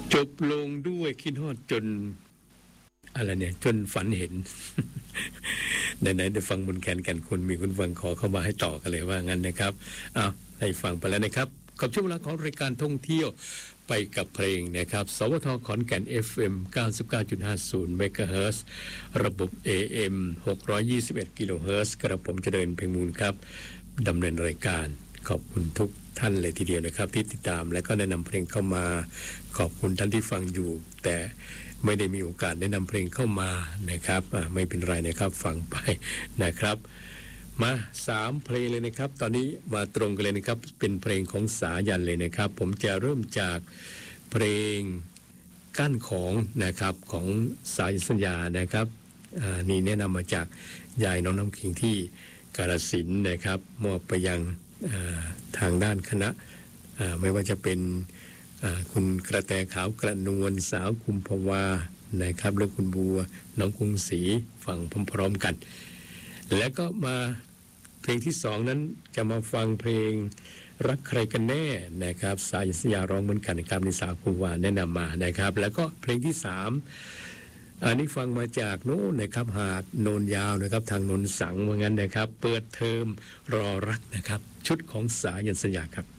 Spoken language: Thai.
จบลงด้วยคิดฮอดจนอะไรเนี่ยจนฝันเห็น ไหนๆได้ฟังบนแคนกันคนมีคุณฟังขอเข้ามาให้ต่อกันเลยว่างั้นนะครับอ้าวให้ฟังไปแล้วนะครับกับช่วงเวลาของรายการท่องเที่ยวไปกับเพลงนะครับสวทขอนแก่น FM 99.50 เมกะเฮิรตซ์ระบบ AM 621 กิโลเฮิรตซ์กระผมเจริญเพ็งมูลครับดำเนินรายการขอบคุณทุกท่านเลยทีเดียวนะครับที่ติดตามและก็แนะนำเพลงเข้ามาขอบคุณท่านที่ฟังอยู่แต่ไม่ได้มีโอกาสแนะนำเพลงเข้ามานะครับไม่เป็นไรนะครับฟังไปนะครับมา3เพลงเลยนะครับตอนนี้มาตรงกันเลยนะครับเป็นเพลงของสายันเลยนะครับผมจะเริ่มจากเพลงกั้นของนะครับของสายันสัญญานะครับนี่แนะนำมาจากยายน้องน้ำขิงที่กาฬสินธุ์นะครับมอบไปยังทางด้านคณะไม่ว่าจะเป็นคุณกระแตขาวกระนวลสาวกุมภาวานะครับและคุณบัวน้องกรุงศรีฟังพร้อมๆกันแล้วก็มาเพลงที่2นั้นจะมาฟังเพลงรักใครกันแน่นะครับสายันสัญญาร้องเหมือนกันนะครับในสาวกุมภาวาแนะนำมานะครับแล้วก็เพลงที่3อันนี้ฟังมาจากโน้นนะครับหาดโนนยาวนะครับทางโนนสังว่างั้นนะครับเปิดเทอมรอรักนะครับชุดของสายันสัญญาครับ